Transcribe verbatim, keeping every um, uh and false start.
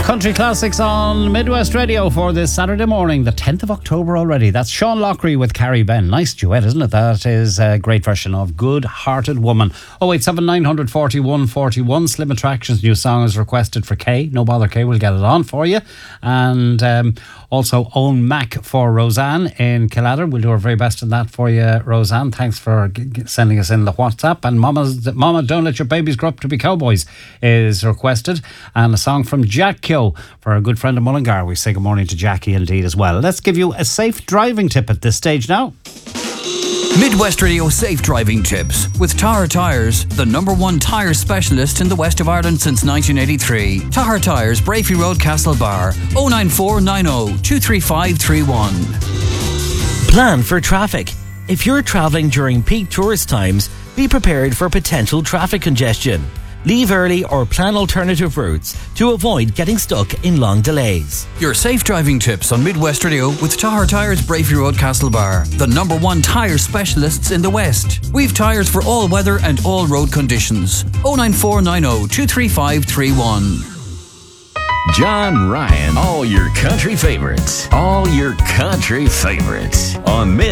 Country Classics on Midwest Radio for this Saturday morning, the tenth of October already. That's Sean Lockery with Carrie Ben. Nice duet, isn't it? That is a great version of Good Hearted Woman. oh eight seven nine four one four one. Slim Attractions new song is requested for Kay. No bother, Kay, we'll get it on for you. And um, also Owen Mac for Roseanne in Killala. We'll do our very best in that for you, Roseanne. Thanks for g- g- sending us in the WhatsApp. And Mama's, Mama, Don't Let Your Babies Grow Up to Be Cowboys is requested. And a song from Jack Kyo for a good friend of Mullingar. We say good morning to Jackie indeed as well. Let's give you a safe driving tip at this stage now. Midwest Radio Safe Driving Tips with Tahar Tyres, the number one tyre specialist in the west of Ireland since nineteen eighty-three. Tahar Tyres, Brafey Road, Castlebar, oh nine four nine oh two three five three one. Plan for traffic. If you're travelling during peak tourist times, be prepared for potential traffic congestion. Leave early or plan alternative routes to avoid getting stuck in long delays. Your safe driving tips on Midwest Radio with Tahar Tyres, Brafey Road, Castlebar, the number one tyre specialists in the West. We've tyres for all weather and all road conditions. oh nine four nine oh two three five three one. John Ryan, all your country favorites, all your country favorites on Mid.